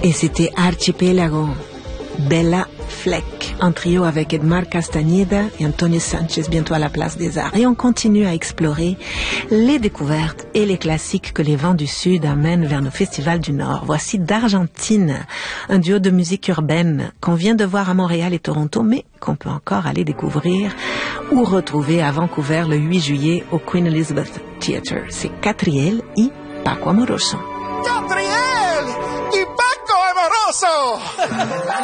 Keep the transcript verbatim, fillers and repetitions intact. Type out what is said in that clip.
Et c'était Archipelago, Bella Fleck, en trio avec Edmar Castañeda et Antonio Sanchez, bientôt à la Place des Arts. Et on continue à explorer les découvertes et les classiques que les vents du Sud amènent vers nos festivals du Nord. Voici d'Argentine, un duo de musique urbaine qu'on vient de voir à Montréal et Toronto, mais qu'on peut encore aller découvrir ou retrouver à Vancouver le huit juillet au Queen Elizabeth Theatre. C'est Catriel y Paco Amoroso. Catriel y Paco Amoroso!